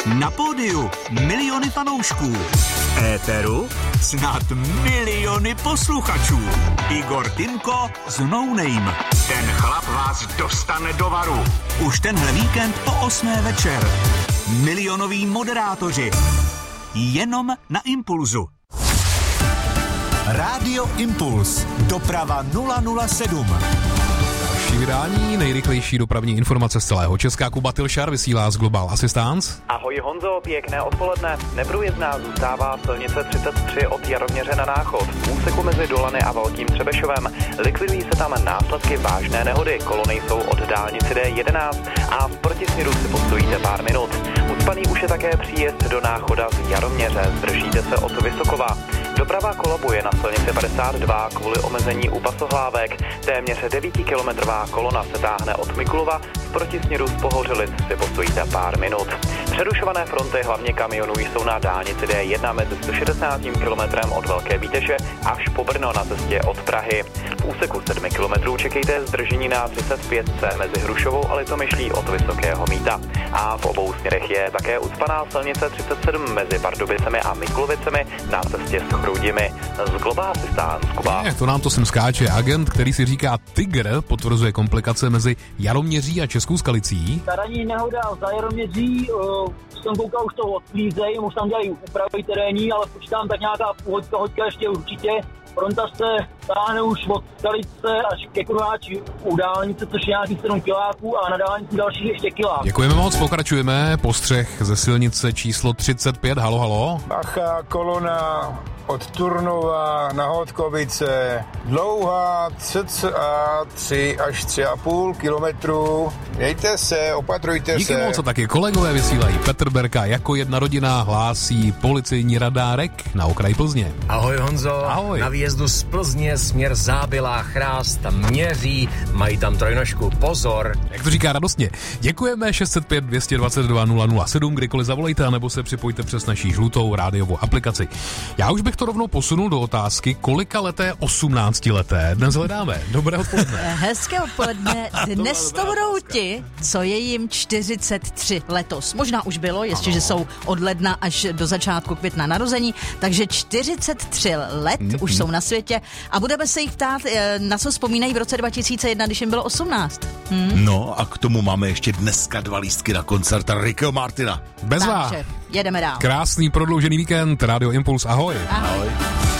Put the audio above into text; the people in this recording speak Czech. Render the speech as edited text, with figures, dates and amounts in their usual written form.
Na pódiu miliony fanoušků. Éteru snad miliony posluchačů. Igor Tinko z No Name. Ten chlap vás dostane do varu. Už tenhle víkend po 8. večer. Milionoví moderátoři. Jenom na Impulzu. Rádio Impuls. Doprava 007. Vydání nejrychlejší dopravní informace z celého Česka. Kuba Tilšar vysílá z Global Assistance. Ahoj Honzo, pěkné odpoledne. Neprůjezdná zůstává silnice 33 od Jaroměře na Náchod. V úseku mezi Dolany a Velkým Třebešovem. Likvidují se tam následky vážné nehody. Kolony jsou od dálnice D11 a v protisměru si postojíte pár minut. Ucpaný už je také příjezd do Náchoda z Jaroměře. Zdržíte se od Vysokova. Doprava kolabuje na silnici 52 kvůli omezení u Pasohlávek. Téměř 9kilometrová kolona se táhne od Mikulova, v protisměru z Pohořelic si postojíte pár minut. Přerušované fronty hlavně kamionů jsou na dálnici D1 mezi 160 km od Velké Bíteše až po Brno na cestě od Prahy. V úseku 7 km čekejte zdržení na 35C mezi Hrušovou a Litomyšlí od Vysokého Mýta. A v obou směrech je také ucpaná silnice 37 mezi Pardubicemi a Mikulovicemi na cestě s Chrudimi. Z Global Assistance, Kuba. To nám to sem skáče. Agent, který si říká Tiger, potvrzuje komplikace mezi Jaroměří a Českou Skalicí. Ta ranní nehoda za Jaroměří, jsem koukal, už to odklízej, už tam dělají úpravy terénní, ale počítám tak nějaká hoďka ještě určitě. Fronta se táhne už od Skalice až ke Kruháči u dálnice, což je nějakých 7 kiláků a na dálnici dalších ještě kilák. Děkujeme moc, pokračujeme. Postřeh ze silnice číslo 35. Halo, halo. Bacha, kolona od Turnova na Hodkovice. Dlouhá cca 3 až 3,5 kilometru. Mějte se, opatrujte se. Díky moc, a taky kolegové vysílají. Petr Berka jako jedna rodina hlásí policejní radárek na okraj Plzně. Ahoj Honzo. Ahoj. Na výjezdu z Plzně směr Zábylá Chrást měří, mají tam trojnožku. Pozor. Jak to říká radostně. Děkujeme 605 222 007, kdykoliv zavolejte, anebo se připojte přes naší žlutou rádiovou aplikaci. Já už bych to rovnou posunul do otázky, kolika leté 18leté dnes hledáme. Dobré odpoledne. Hezké odpoledne. Dnes to budou ti, co je jim 43 letos. Možná už bylo, jestliže jsou od ledna až do začátku května narození, takže 43 let už jsou na světě a budeme se jich ptát, na co vzpomínají v roce 2001, když jim bylo 18. No a k tomu máme ještě dneska 2 lístky na koncert Rickyho Martina. Bezvá. Takže jedeme dál. Krásný prodloužený víkend, Radio Impuls, ahoj. Ahoj.